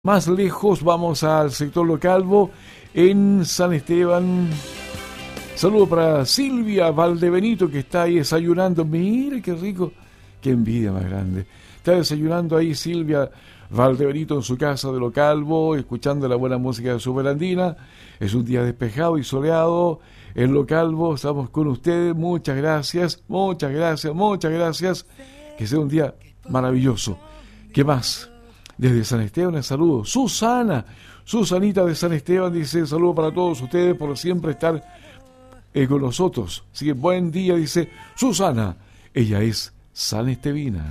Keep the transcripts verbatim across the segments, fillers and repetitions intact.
Más lejos vamos al sector Localvo en San Esteban. Saludo para Silvia Valdebenito, que está ahí desayunando. Mire qué rico, qué envidia más grande. Está desayunando ahí Silvia Valdebenito en su casa de Localvo, escuchando la buena música de Superandina. Es un día despejado y soleado en Localvo. Estamos con ustedes. Muchas gracias, muchas gracias, muchas gracias. Que sea un día maravilloso. ¿Qué más? Desde San Esteban, el saludo. Susana, Susanita de San Esteban dice: saludo para todos ustedes por siempre estar eh, con nosotros. Así que buen día, dice Susana. Ella es sanestevina.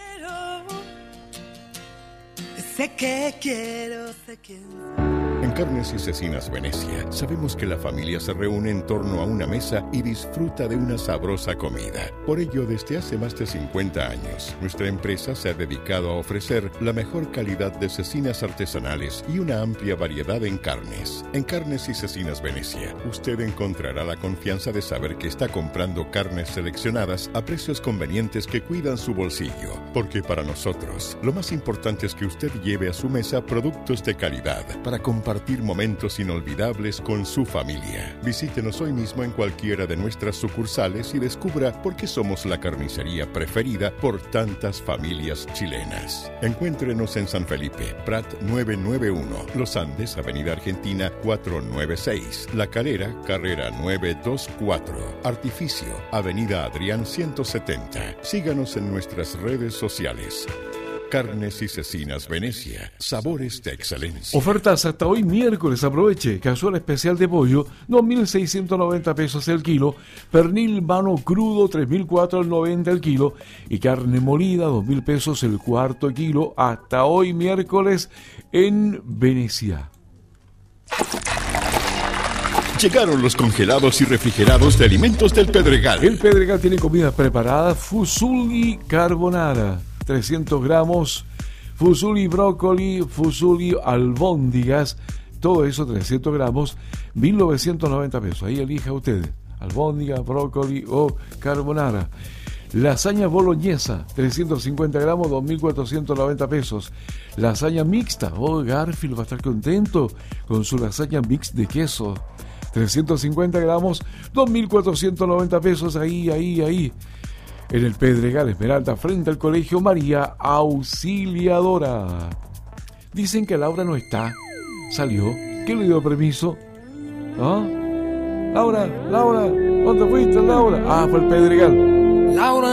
Sé que quiero, sé que... En Carnes y Cecinas Venecia sabemos que la familia se reúne en torno a una mesa y disfruta de una sabrosa comida. Por ello, desde hace más de cincuenta años, nuestra empresa se ha dedicado a ofrecer la mejor calidad de cecinas artesanales y una amplia variedad en carnes. En Carnes y Cecinas Venecia, usted encontrará la confianza de saber que está comprando carnes seleccionadas a precios convenientes que cuidan su bolsillo. Porque para nosotros, lo más importante es que usted lleve a su mesa productos de calidad para compartir momentos inolvidables con su familia. Visítenos hoy mismo en cualquiera de nuestras sucursales y descubra por qué somos la carnicería preferida por tantas familias chilenas. Encuéntrenos en San Felipe, Prat novecientos noventa y uno, Los Andes, Avenida Argentina cuatrocientos noventa y seis, La Calera, Carrera novecientos veinticuatro, Artificio, Avenida Adrián ciento setenta. Síganos en nuestras redes sociales. Carnes y Cecinas Venecia, sabores de excelencia. Ofertas hasta hoy miércoles, aproveche. Cazuela especial de pollo, dos mil seiscientos noventa pesos el kilo. Pernil mano crudo, tres mil cuatrocientos noventa el kilo. Y carne molida, dos mil pesos el cuarto kilo. Hasta hoy miércoles en Venecia. Llegaron los congelados y refrigerados de alimentos del Pedregal. El Pedregal tiene comidas preparadas, fusulli carbonara, trescientos gramos, fusulli brócoli, fusulli albóndigas, todo eso trescientos gramos, mil novecientos noventa pesos. Ahí elija usted, albóndiga, brócoli o carbonara. Lasaña boloñesa, trescientos cincuenta gramos, dos mil cuatrocientos noventa pesos. Lasaña mixta, oh, Garfield va a estar contento con su lasaña mix de queso. trescientos cincuenta gramos, dos mil cuatrocientos noventa pesos, ahí, ahí, ahí. En el Pedregal Esmeralda, frente al Colegio María Auxiliadora. Dicen que Laura no está. Salió. ¿Quién le dio permiso? ¿Ah? Laura, Laura, ¿dónde fuiste, Laura? Ah, fue el Pedregal. Laura